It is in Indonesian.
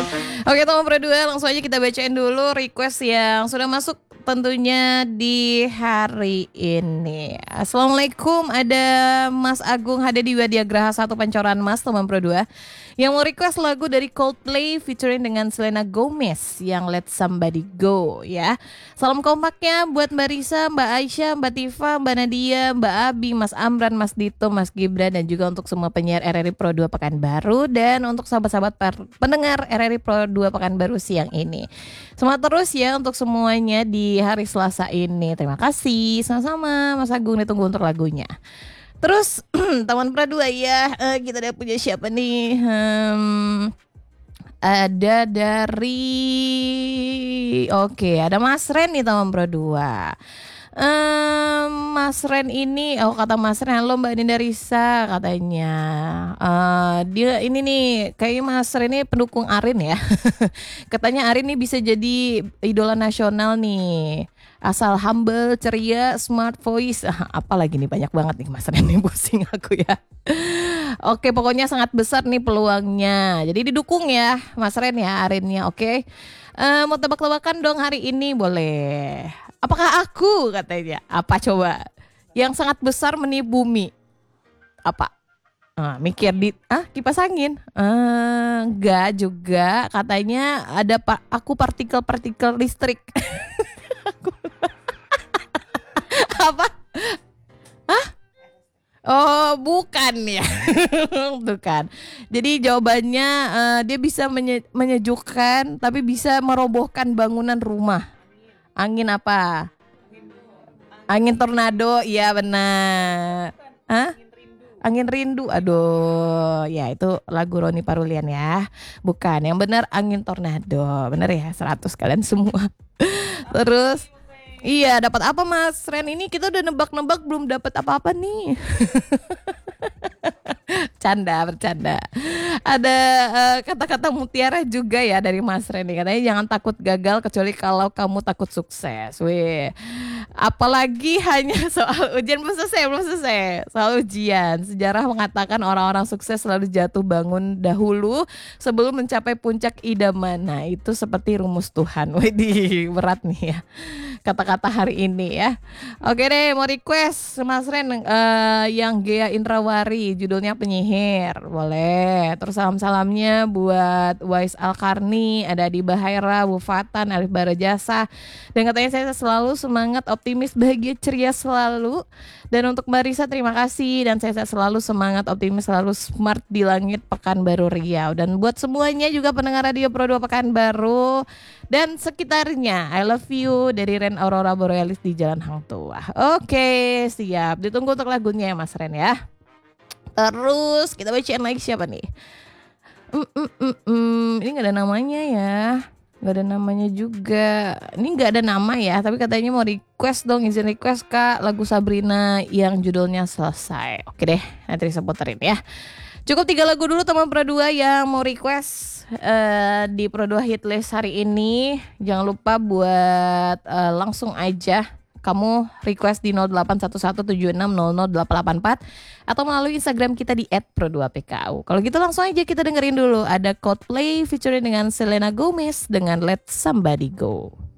Oke teman berdua, langsung aja kita bacain dulu request yang sudah masuk tentunya di hari ini. Assalamualaikum, ada Mas Agung Hadi Wadiagraha 1 Pancoran Mas, teman berdua, yang mau request lagu dari Coldplay featuring dengan Selena Gomez yang Let Somebody Go ya. Salam kompaknya buat Mbak Risa, Mbak Aisyah, Mbak Tifa, Mbak Nadia, Mbak Abi, Mas Amran, Mas Dito, Mas Gibran, dan juga untuk semua penyiar RRI Pro 2 Pekanbaru, dan untuk sahabat-sahabat pendengar RRI Pro 2 Pekanbaru siang ini. Semangat terus ya untuk semuanya di hari Selasa ini. Terima kasih, sama-sama Mas Agung, ditunggu untuk lagunya. Terus teman Pro 2 ya, kita udah punya siapa nih? Ada dari ada Mas Ren nih teman Pro 2. Mas Ren ini, kata Mas Ren, halo Mbak Ninda Risa katanya. Dia ini nih, kayaknya Mas Ren ini pendukung Arin ya. Katanya Arin nih bisa jadi idola nasional nih. Asal humble, ceria, smart voice. Apalagi nih, banyak banget nih Mas Ren nih, pusing aku ya. Oke, pokoknya sangat besar nih peluangnya. Jadi didukung ya Mas Ren ya, Arinnya. Oke. Mau tebak-tebakan dong hari ini, boleh. Apakah aku, katanya. Apa coba? Yang sangat besar menipu bumi. Apa? Mikir di kipas angin. Enggak juga, katanya ada aku partikel-partikel listrik. Apa? Oh, bukan ya. Bukan. Jadi jawabannya dia bisa menyejukkan tapi bisa merobohkan bangunan rumah. Angin apa? Angin tornado, iya benar. Angin rindu. Aduh, ya itu lagu Roni Parulian ya. Bukan, yang benar angin tornado. Benar ya, 100 kalian semua. Terus iya, dapat apa Mas Ren? Ini kita udah nebak-nebak belum dapat apa-apa nih. Bercanda. Ada kata-kata mutiara juga ya dari Mas Ren. Katanya jangan takut gagal kecuali kalau kamu takut sukses. Wih. Apalagi hanya soal ujian, belum selesai. Soal ujian. Sejarah mengatakan orang-orang sukses selalu jatuh bangun dahulu sebelum mencapai puncak idaman. Nah, itu seperti rumus Tuhan. Widih, berat nih ya kata-kata hari ini ya. Oke deh, mau request Mas Ren yang Gea Indrawari, judulnya Penyihir, boleh. Terus salam-salamnya buat Wais Alkarni, ada di Bahaira, Bu Fatan, Alif Barajasa. Dan katanya saya selalu semangat, optimis, bahagia, ceria selalu. Dan untuk Mbak Risa terima kasih, dan saya selalu semangat, optimis, selalu smart di langit Pekanbaru Riau. Dan buat semuanya juga pendengar Radio Pro 2 Pekanbaru dan sekitarnya, I love you dari Ren Aurora Borealis di Jalan Hang Tuah. Oke, siap. Ditunggu untuk lagunya ya Mas Ren ya. Terus kita bacain lagi siapa nih? Ini gak ada namanya ya. Gak ada namanya juga. Ini gak ada nama ya, tapi katanya mau request dong, izin request Kak, lagu Sabrina yang judulnya Selesai. Oke deh, nanti saya puterin ya. Cukup 3 lagu dulu teman Pro 2 yang mau request di Pro 2 Hitlist hari ini. Jangan lupa buat langsung aja kamu request di 081176008884 atau melalui Instagram kita di @pro2pku. Kalau gitu langsung aja kita dengerin dulu. Ada Coldplay featuring dengan Selena Gomez dengan Let Somebody Go.